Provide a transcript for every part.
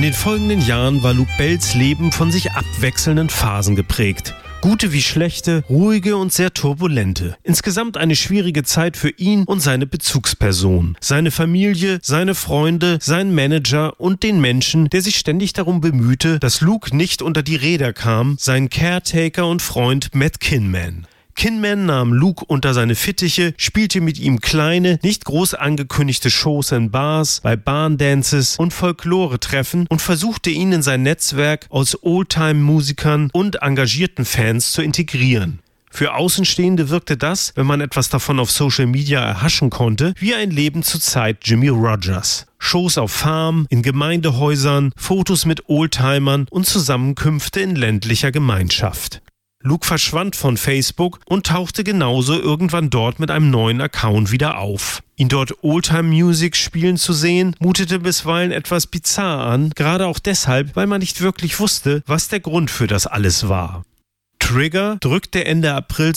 den folgenden Jahren war Luke Bells Leben von sich abwechselnden Phasen geprägt. Gute wie schlechte, ruhige und sehr turbulente. Insgesamt eine schwierige Zeit für ihn und seine Bezugsperson. Seine Familie, seine Freunde, sein Manager und den Menschen, der sich ständig darum bemühte, dass Luke nicht unter die Räder kam, sein Caretaker und Freund Matt Kinman. Kinman nahm Luke unter seine Fittiche, spielte mit ihm kleine, nicht groß angekündigte Shows in Bars, bei Barndances und Folklore-Treffen und versuchte ihn in sein Netzwerk aus Oldtime-Musikern und engagierten Fans zu integrieren. Für Außenstehende wirkte das, wenn man etwas davon auf Social Media erhaschen konnte, wie ein Leben zur Zeit Jimmy Rogers. Shows auf Farmen, in Gemeindehäusern, Fotos mit Oldtimern und Zusammenkünfte in ländlicher Gemeinschaft. Luke verschwand von Facebook und tauchte genauso irgendwann dort mit einem neuen Account wieder auf. Ihn dort Oldtime-Music spielen zu sehen, mutete bisweilen etwas bizarr an, gerade auch deshalb, weil man nicht wirklich wusste, was der Grund für das alles war. Trigger drückte Ende April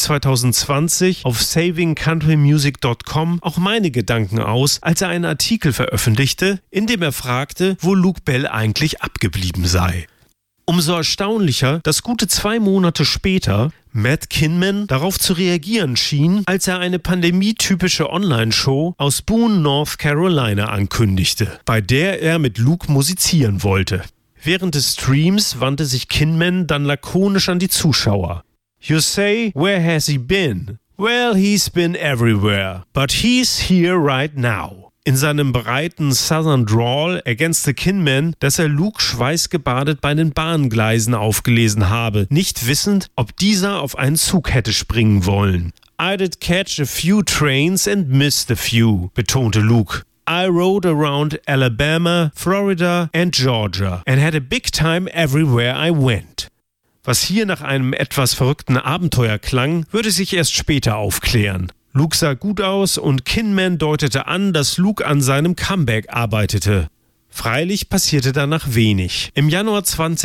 2020 auf savingcountrymusic.com auch meine Gedanken aus, als er einen Artikel veröffentlichte, in dem er fragte, wo Luke Bell eigentlich abgeblieben sei. Umso erstaunlicher, dass gute 2 Monate später Matt Kinman darauf zu reagieren schien, als er eine pandemietypische Online-Show aus Boone, North Carolina ankündigte, bei der er mit Luke musizieren wollte. Während des Streams wandte sich Kinman dann lakonisch an die Zuschauer. You say, where has he been? Well, he's been everywhere, but he's here right now. In seinem breiten Southern Drawl ergänzte Kinman, dass er Luke schweißgebadet bei den Bahngleisen aufgelesen habe, nicht wissend, ob dieser auf einen Zug hätte springen wollen. I did catch a few trains and missed a few, betonte Luke. I rode around Alabama, Florida and Georgia and had a big time everywhere I went. Was hier nach einem etwas verrückten Abenteuer klang, würde sich erst später aufklären. Luke sah gut aus und Kinman deutete an, dass Luke an seinem Comeback arbeitete. Freilich passierte danach wenig. Im Januar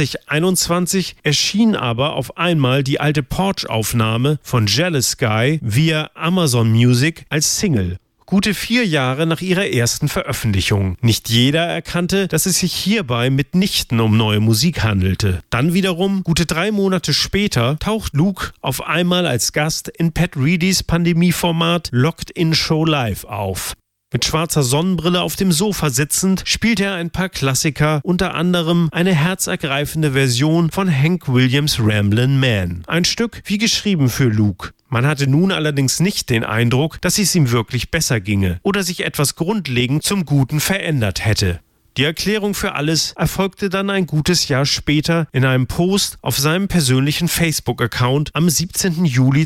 2021 erschien aber auf einmal die alte Porch-Aufnahme von Jealous Guy via Amazon Music als Single. Gute 4 Jahre nach ihrer ersten Veröffentlichung. Nicht jeder erkannte, dass es sich hierbei mitnichten um neue Musik handelte. Dann wiederum, gute 3 Monate später, taucht Luke auf einmal als Gast in Pat Reedys Pandemieformat Locked in Show Live auf. Mit schwarzer Sonnenbrille auf dem Sofa sitzend, spielt er ein paar Klassiker, unter anderem eine herzergreifende Version von Hank Williams' Ramblin' Man. Ein Stück wie geschrieben für Luke. Man hatte nun allerdings nicht den Eindruck, dass es ihm wirklich besser ginge oder sich etwas grundlegend zum Guten verändert hätte. Die Erklärung für alles erfolgte dann ein gutes Jahr später in einem Post auf seinem persönlichen Facebook-Account am 17. Juli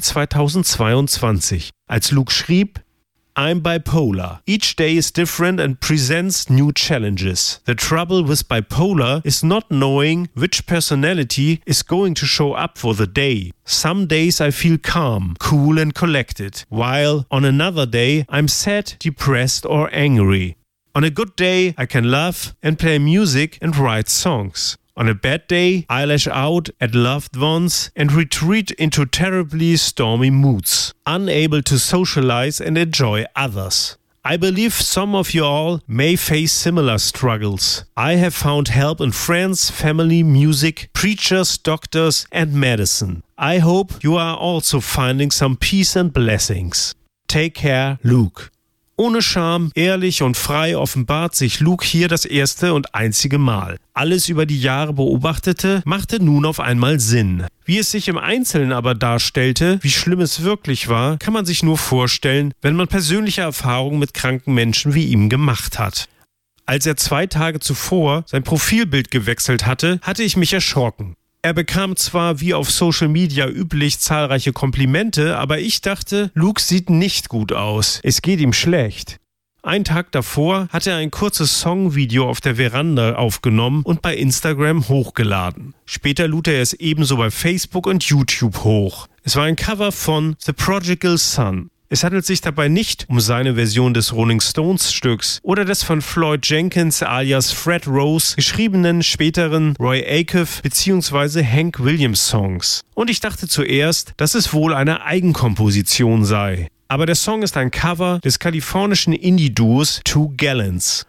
2022, als Luke schrieb: I'm bipolar. Each day is different and presents new challenges. The trouble with bipolar is not knowing which personality is going to show up for the day. Some days I feel calm, cool and collected, while on another day I'm sad, depressed or angry. On a good day I can laugh and play music and write songs. On a bad day, I lash out at loved ones and retreat into terribly stormy moods, unable to socialize and enjoy others. I believe some of you all may face similar struggles. I have found help in friends, family, music, preachers, doctors and medicine. I hope you are also finding some peace and blessings. Take care, Luke. Ohne Scham, ehrlich und frei offenbart sich Luke hier das erste und einzige Mal. Alles über die Jahre beobachtete, machte nun auf einmal Sinn. Wie es sich im Einzelnen aber darstellte, wie schlimm es wirklich war, kann man sich nur vorstellen, wenn man persönliche Erfahrungen mit kranken Menschen wie ihm gemacht hat. Als er 2 Tage zuvor sein Profilbild gewechselt hatte, hatte ich mich erschrocken. Er bekam zwar wie auf Social Media üblich zahlreiche Komplimente, aber ich dachte, Luke sieht nicht gut aus. Es geht ihm schlecht. Einen Tag davor hatte er ein kurzes Songvideo auf der Veranda aufgenommen und bei Instagram hochgeladen. Später lud er es ebenso bei Facebook und YouTube hoch. Es war ein Cover von The Prodigal Son. Es handelt sich dabei nicht um seine Version des Rolling Stones Stücks oder des von Floyd Jenkins alias Fred Rose geschriebenen späteren Roy Acuff bzw. Hank Williams Songs. Und ich dachte zuerst, dass es wohl eine Eigenkomposition sei. Aber der Song ist ein Cover des kalifornischen Indie-Duos Two Gallons.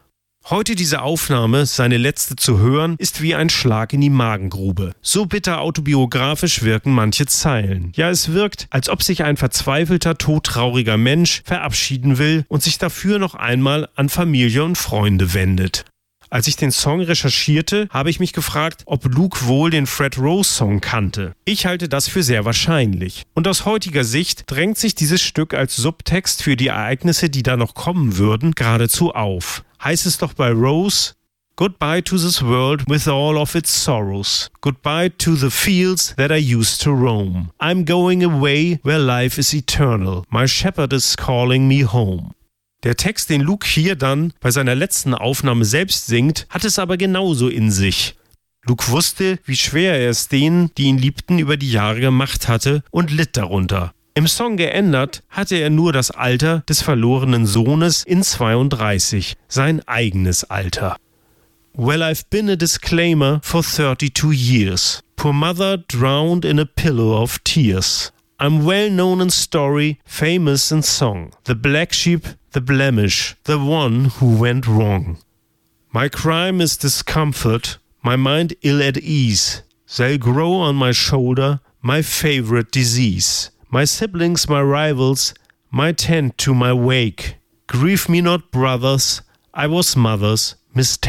Heute diese Aufnahme, seine letzte zu hören, ist wie ein Schlag in die Magengrube. So bitter autobiografisch wirken manche Zeilen. Ja, es wirkt, als ob sich ein verzweifelter, todtrauriger Mensch verabschieden will und sich dafür noch einmal an Familie und Freunde wendet. Als ich den Song recherchierte, habe ich mich gefragt, ob Luke wohl den Fred Rose Song kannte. Ich halte das für sehr wahrscheinlich. Und aus heutiger Sicht drängt sich dieses Stück als Subtext für die Ereignisse, die da noch kommen würden, geradezu auf. Heißt es doch bei Rose: Goodbye to this world with all of its sorrows. Goodbye to the fields that I used to roam. I'm going away where life is eternal. My shepherd is calling me home. Der Text, den Luke hier dann bei seiner letzten Aufnahme selbst singt, hat es aber genauso in sich. Luke wusste, wie schwer er es denen, die ihn liebten, über die Jahre gemacht hatte und litt darunter. Im Song geändert hatte er nur das Alter des verlorenen Sohnes in 32, sein eigenes Alter. Well, I've been a disclaimer for 32 years. Poor mother drowned in a pillow of tears. I'm well known in story, famous in song. The black sheep, the blemish, the one who went wrong. My crime is discomfort, my mind ill at ease. They'll grow on my shoulder, my favorite disease. My siblings, my rivals, my tent to my wake. Grieve me not, brothers, I was mother's mistake.